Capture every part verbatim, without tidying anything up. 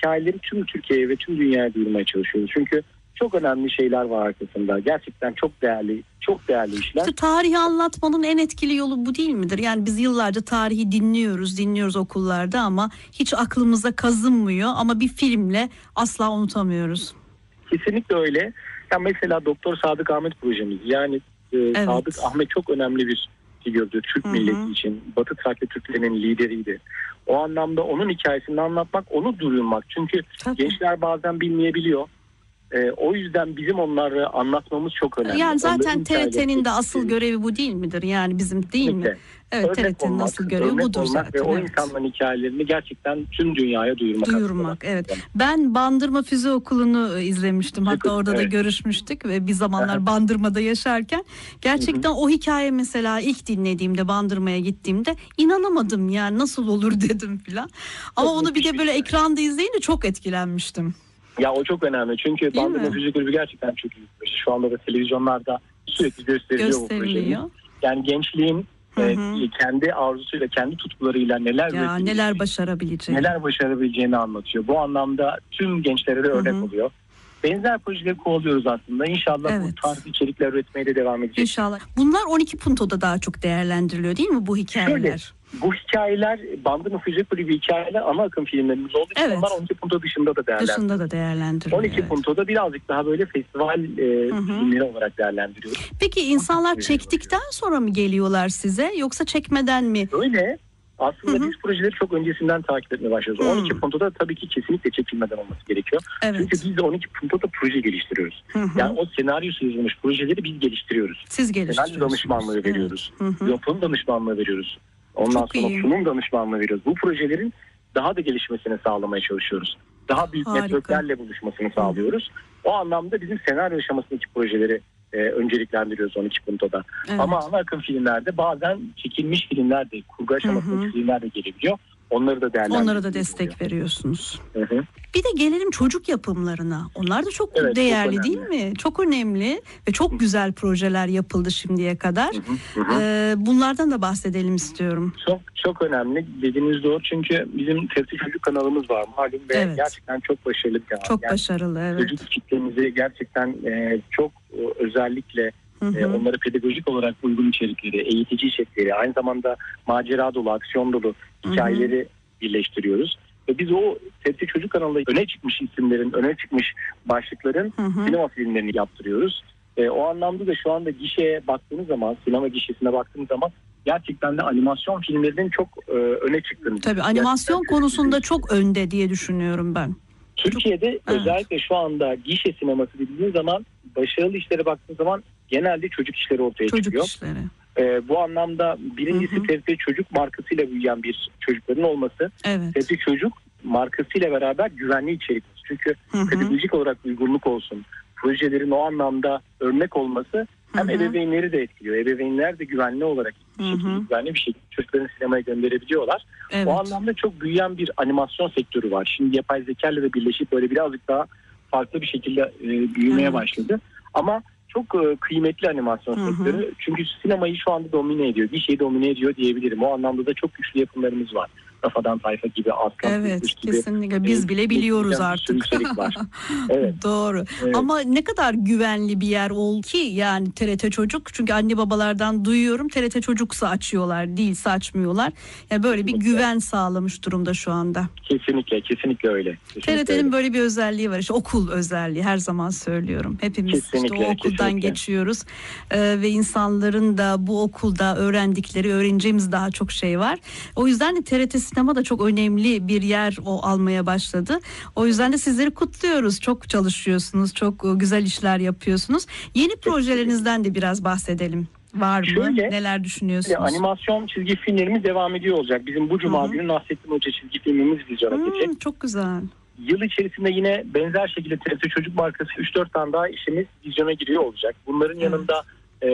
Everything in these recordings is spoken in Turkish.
hikayeleri tüm Türkiye'ye ve tüm dünyaya duyurmaya çalışıyoruz. Çünkü çok önemli şeyler var arkasında. Gerçekten çok değerli, çok değerli işler. İşte tarihi anlatmanın en etkili yolu bu değil midir? Yani biz yıllarca tarihi dinliyoruz, dinliyoruz okullarda ama hiç aklımıza kazınmıyor. Ama bir filmle asla unutamıyoruz. Kesinlikle öyle. Ya mesela Doktor Sadık Ahmet projemiz. Yani e, evet. Sadık Ahmet çok önemli bir figürdü Türk Hı-hı. milleti için. Batı Trakya Türklerinin lideriydi. O anlamda onun hikayesini anlatmak, onu duyurmak. Çünkü Tabii. gençler bazen bilmeyebiliyor. Ee, o yüzden bizim onları anlatmamız çok önemli. Yani zaten T R T'nin de asıl görevi bu değil midir? Yani bizim değil mi? Evet, T R T'nin asıl görevi budur zaten. Ve o evet. insanların hikayelerini gerçekten tüm dünyaya duyurmak. Duyurmak, evet. Ben Bandırma Füze Okulu'nu izlemiştim. Hatta Çok, orada evet. da görüşmüştük ve bir zamanlar Aha. Bandırma'da yaşarken. Gerçekten Hı-hı. o hikaye mesela ilk dinlediğimde, Bandırma'ya gittiğimde inanamadım yani nasıl olur dedim filan. Ama çok onu bir de böyle ekranda izleyince çok etkilenmiştim. Ya o çok önemli çünkü Bandırma Füze Kulübü gerçekten çok iyi bir proje. Şu anda da televizyonlarda sürekli gösteriliyor, gösteriliyor. bu proje. Yani gençliğin Hı hı. E, kendi arzusuyla, kendi tutkularıyla neler ya, neler başarabileceğini, neler başarabileceğini anlatıyor. Bu anlamda tüm gençlere de örnek hı hı. oluyor. Benzer projeleri kovalıyoruz aslında. İnşallah evet. bu tarz içerikler üretmeye de devam edeceğiz. İnşallah. Bunlar on iki Punto'da daha çok değerlendiriliyor değil mi bu hikayeler? Şöyle, bu hikayeler Bandırma Füze Kulübü hikayeler ana akım filmlerimiz olduğu için evet. onlar on iki Punto dışında da değerlendiriliyor. Dışında da değerlendiriliyor. on iki evet. Punto'da birazcık daha böyle festival e, filmleri olarak değerlendiriyoruz. Peki insanlar çektikten sonra mı geliyorlar size yoksa çekmeden mi? Öyle. Aslında Hı-hı. biz projeleri çok öncesinden takip etmeye başlıyoruz. Hı-hı. on iki Punto'da tabii ki kesinlikle çekilmeden olması gerekiyor. Evet. Çünkü biz de on iki Punto'da proje geliştiriyoruz. Hı-hı. Yani o senaryosu yazılmış projeleri biz geliştiriyoruz. Siz geliştiriyorsunuz. Senaryo danışmanlığı evet. veriyoruz. Hı-hı. Yapım danışmanlığı veriyoruz. Ondan çok sonra iyi. sunum danışmanlığı veriyoruz. Bu projelerin daha da gelişmesini sağlamaya çalışıyoruz. Daha büyük Harika. networklerle buluşmasını sağlıyoruz. O anlamda bizim senaryo aşamasındaki projeleri e, önceliklendiriyoruz on iki Punto'da. Evet. Ama ana akım filmlerde bazen çekilmiş filmler de, kurgu aşamasındaki filmler de gelebiliyor. Onları da değerlendiriyoruz. Onlara da destek oluyor. veriyorsunuz. Hı hı. Bir de gelelim çocuk yapımlarına. Onlar da çok evet, değerli çok değil mi? Çok önemli ve çok güzel projeler yapıldı şimdiye kadar. Hı hı hı. Ee, bunlardan da bahsedelim istiyorum. Çok çok önemli. Dediğiniz doğru. Çünkü bizim T R T Çocuk kanalımız var malum ve evet. gerçekten çok başarılı bir kanal. Çok yani başarılı evet. Çocuk kitlemizi gerçekten e, çok e, özellikle Hı hı. onlara pedagojik olarak uygun içerikleri, eğitici içerikleri, aynı zamanda macera dolu, aksiyon dolu hikayeleri hı hı. birleştiriyoruz. Ve biz o T R T Çocuk kanalında öne çıkmış isimlerin, öne çıkmış başlıkların hı hı. sinema filmlerini yaptırıyoruz. E, o anlamda da şu anda gişeye baktığınız zaman, sinema gişesine baktığınız zaman gerçekten de animasyon filmlerinin çok e, öne çıktığını. Tabii animasyon gerçekten konusunda çok önde diye düşünüyorum ben. Türkiye'de çok, özellikle evet. şu anda gişe sineması dediğiniz zaman başarılı işlere baktığınız zaman genelde çocuk işleri ortaya çocuk çıkıyor. Çocuk işleri. Ee, bu anlamda birincisi T R T Çocuk markasıyla büyüyen bir çocukların olması. Evet. T R T Çocuk markasıyla beraber güvenli içerik. Çünkü pedagojik olarak uygunluk olsun. Projelerin o anlamda örnek olması hem hı hı. ebeveynleri de etkiliyor. Ebeveynler de güvenli olarak bir şekilde, güvenli bir şekilde çocuklarını sinemaya gönderebiliyorlar. Evet. O anlamda çok büyüyen bir animasyon sektörü var. Şimdi yapay zeka ile de birleşip böyle birazcık daha farklı bir şekilde e, büyümeye evet. başladı. Ama çok e, kıymetli animasyon hı hı. sektörü. Çünkü sinemayı şu anda domine ediyor. Bir şeyi domine ediyor diyebilirim. O anlamda da çok güçlü yapımlarımız var. Rafadan Tayfa gibi, Aslan evet, gibi. Kesinlikle. Biz bile biliyoruz artık. Var. Evet. Doğru. Evet. Ama ne kadar güvenli bir yer oldu ki yani T R T Çocuk. Çünkü anne babalardan duyuyorum. T R T Çocuksa açıyorlar, değilse açmıyorlar. Yani böyle kesinlikle. bir güven sağlamış durumda şu anda. Kesinlikle, kesinlikle öyle. Kesinlikle T R T'nin öyle. böyle bir özelliği var. İşte okul özelliği her zaman söylüyorum. Hepimiz kesinlikle, işte o okuldan kesinlikle. geçiyoruz. Ee, ve insanların da bu okulda öğrendikleri, öğreneceğimiz daha çok şey var. O yüzden de T R T Sinema da çok önemli bir yer o almaya başladı. O yüzden de sizleri kutluyoruz. Çok çalışıyorsunuz. Çok güzel işler yapıyorsunuz. Yeni projelerinizden de biraz bahsedelim. Var mı? Şöyle, neler düşünüyorsunuz? Animasyon çizgi filmlerimiz devam ediyor olacak. Bizim bu cuma Hı-hı. günü Nasrettin Hoca çizgi filmimiz vizyona girecek. Çok güzel. Yıl içerisinde yine benzer şekilde T R T Çocuk markası üç dört tane daha işimiz vizyona giriyor olacak. Bunların evet. yanında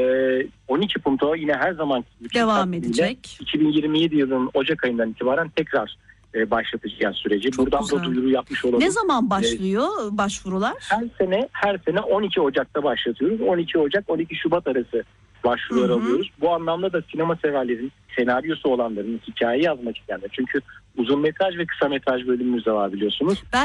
on iki Punto yine her zaman devam edecek. iki bin yirmi yedi yılının Ocak ayından itibaren tekrar e, başlatacağız süreci. Çok Buradan güzel. da duyuru yapmış olalım. Ne zaman başlıyor ee, başvurular? Her sene her sene on iki Ocak'ta başlatıyoruz. on iki Ocak on iki Şubat arası başvurular alıyoruz. Bu anlamda da sinema severlerin, senaryosu olanların, hikaye yazmak isteyenler. Çünkü uzun metraj ve kısa metraj bölümümüz de var biliyorsunuz. Ben